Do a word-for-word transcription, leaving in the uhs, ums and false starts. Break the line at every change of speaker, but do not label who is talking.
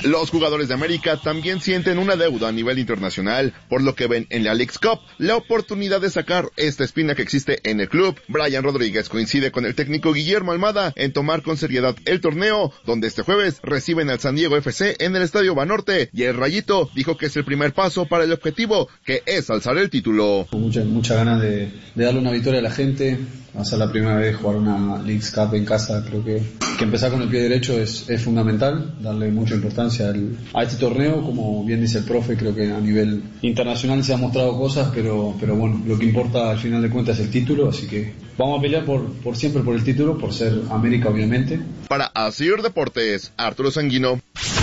Los jugadores de América también sienten una deuda a nivel internacional, por lo que ven en la Leagues Cup la oportunidad de sacar esta espina que existe en el club. Brian Rodríguez coincide con el técnico Guillermo Almada en tomar con seriedad el torneo, donde este jueves reciben al San Diego F C en el Estadio Banorte, y el Rayito dijo que es el primer paso para el objetivo, que es alzar el título.
Con muchas mucha ganas de, de darle una victoria a la gente. Va a ser la primera vez jugar una Leagues Cup en casa. Creo que, que empezar con el pie derecho es, es fundamental, darle mucha importancia al, a este torneo. Como bien dice el profe, creo que a nivel internacional se han mostrado cosas, pero, pero bueno, lo que importa al final de cuentas es el título, así que vamos a pelear por, por siempre por el título, por ser América obviamente.
Para Asir Deportes, Arturo Sanguino.